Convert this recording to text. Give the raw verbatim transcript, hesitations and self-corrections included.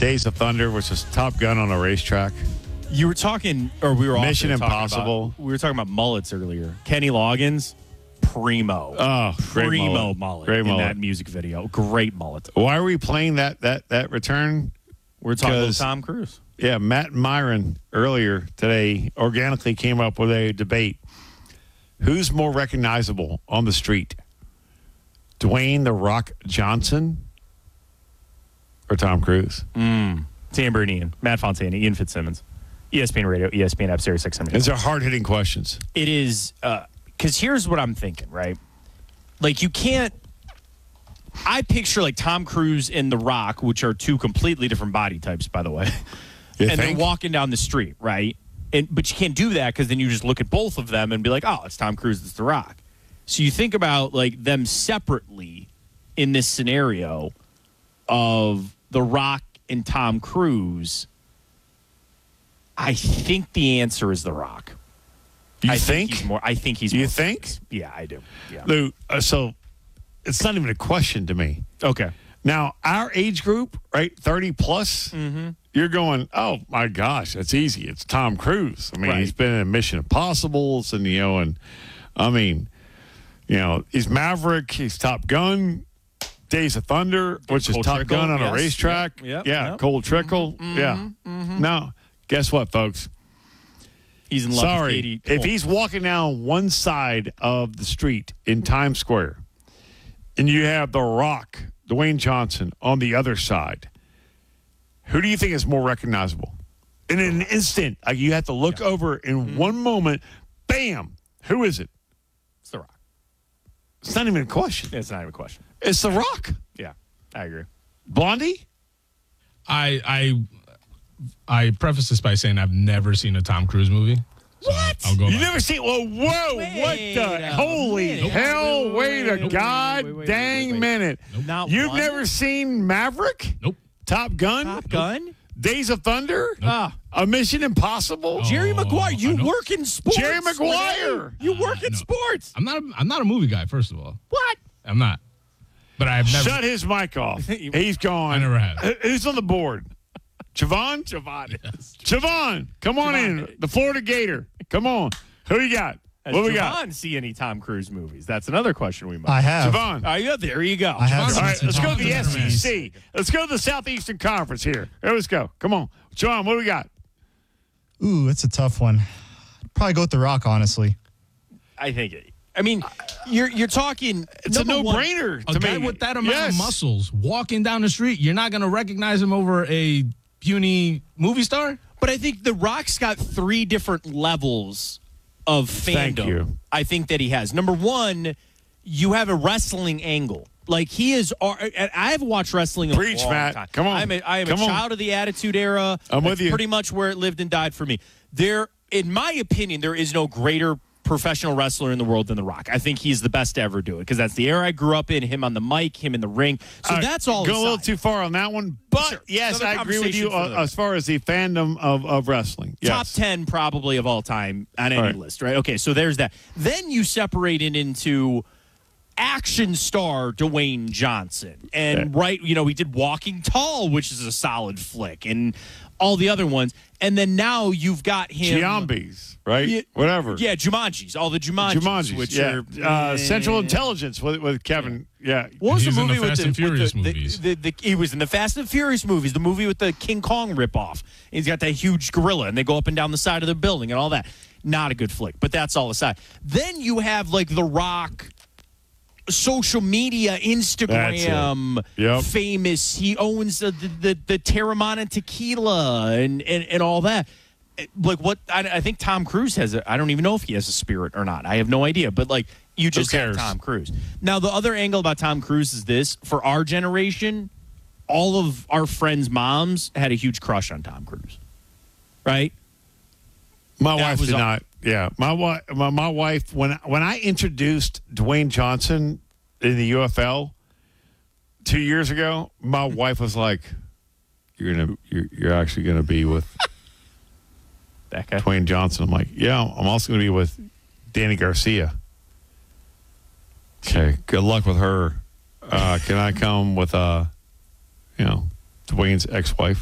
Days of Thunder, which is Top Gun on a racetrack. You were talking, or we were Mission also talking Impossible. About, we were talking about mullets earlier. Kenny Loggins, primo. Oh, great primo mullet. mullet Great in mullet. that music video. Great mullet. Why are we playing that that that return? We're talking about 'Cause- Tom Cruise. Yeah, Matt and Myron earlier today organically came up with a debate. Who's more recognizable on the street? Dwayne The Rock Johnson or Tom Cruise? Mm. Tambourine Ian, Matt Fontana, Ian Fitzsimmons. E S P N Radio, E S P N App, Sirius six hundred. These are hard-hitting questions. It is, because here's what I'm thinking, right? Like, you can't, I picture like Tom Cruise and The Rock, which are two completely different body types, by the way. You and think? they're walking down the street, right? And But you can't do that because then you just look at both of them and be like, oh, it's Tom Cruise, it's The Rock. So you think about like them separately in this scenario of The Rock and Tom Cruise. I think the answer is The Rock. You I think? he's more. I think he's. You more think? famous. Yeah, I do. Yeah. Lou, uh, so it's not even a question to me. Okay. Now, our age group, right, thirty plus, Mm-hmm. you're going, oh, my gosh, that's easy. It's Tom Cruise. I mean, Right. he's been in Mission Impossibles, and, you know, and, I mean, you know, he's Maverick, he's Top Gun, Days of Thunder, which is Cold Top Trickle, Gun on yes. a racetrack. Yep, yep, yeah, yep. Cold Trickle. Yeah. No, guess what, folks? He's in love Sorry. with Katie. If he's walking down one side of the street in Times Square and you have The Rock, Dwayne Johnson, on the other side, who do you think is more recognizable? In an instant, like you have to look over in Mm-hmm. one moment, bam, who is it? It's The Rock. It's not even a question. It's not even a question. It's The Rock. Yeah, I agree. Blondie? I I I preface this by saying I've never seen a Tom Cruise movie. So What? I'll go You by- never seen? Whoa, whoa! Wait what a the? Holy minute. hell! Wait, wait, Wait, wait, a wait, god wait, wait, wait, dang wait, wait. minute! Not You've one? never seen Maverick? Nope. Top Gun? Top Gun. Days of Thunder? Ah, A Mission Impossible? Jerry Oh, Maguire. I You know. work in sports. Jerry Maguire. You work in no. sports. I'm not a, I'm not a movie guy, first of all. What? I'm not. But I've never Shut his mic off. He's gone. I never have. Who- Who's on the board? Javon? Javon. Javon, come on Javon. in. The Florida Gator. Come on. Who you got? Has what we Javon got? see any Tom Cruise movies? That's another question we might. I have. Javon. Oh, yeah, there you go. I have Javon's All right, seen let's some go Tom to the Cruise S E movies. C. Let's go to the Southeastern Conference here. Here, let's go. Come on. John, what do we got? Ooh, it's a tough one. Probably go with The Rock, honestly. I think it. I mean, you're you're talking. It's a number one- no-brainer A to guy me. with that amount Yes. of muscles walking down the street, you're not going to recognize him over a puny movie star? But I think The Rock's got three different levels of fandom. Thank you. I think that he has. Number one, you have a wrestling angle. Like he is. and I've watched wrestling a Preach, long Matt. time. Come on. I'm a, I am Come a on. child of the Attitude Era. I'm with That's you. Pretty much where it lived and died for me. There, in my opinion, there is no greater professional wrestler in the world than The Rock. I think he's the best to ever do it because that's the era I grew up in. Him on the mic, him in the ring. So All right, that's all. Go a little aside. too far on that one, but Sure. yes, Another I agree with you conversation for uh, another as far as the fandom of, of wrestling. Top Yes. ten probably of all time on any All right. list, right? Okay, so there's that. Then you separate it into action star Dwayne Johnson. And Yeah. right, you know, we did Walking Tall, which is a solid flick, and all the other ones. And then now you've got him. Giambi's, right? Yeah, Whatever. Yeah, Jumanji's, all the Jumanji's. Jumanji's, which yeah. are uh, Central Intelligence with, with Kevin. Yeah. What was He's the in the movie with Fast the and with Furious the, the- movies. The, the, he was in the Fast and Furious movies. The movie with the King Kong ripoff. He's got that huge gorilla, and they go up and down the side of the building and all that. Not a good flick, but that's all aside. Then you have like The Rock, social media, Instagram, Yep. famous. He owns the the, the, the Terramana tequila and, and and all that. Like what I, I think Tom Cruise has a, I don't even know if he has a spirit or not. I have no idea. But like you just have cares? Tom Cruise. Now the other angle about Tom Cruise is this: for our generation, all of our friends' moms had a huge crush on Tom Cruise, right? My That wife was did all- not. Yeah. My, wife. my, my wife, when, when I introduced Dwayne Johnson in the U F L two years ago, my wife was like, you're gonna, you're, you're actually going to be with That guy. Dwayne Johnson. I'm like, yeah, I'm also going to be with Danny Garcia. Okay, good luck with her. Uh, can I come with, uh, you know, Dwayne's ex-wife?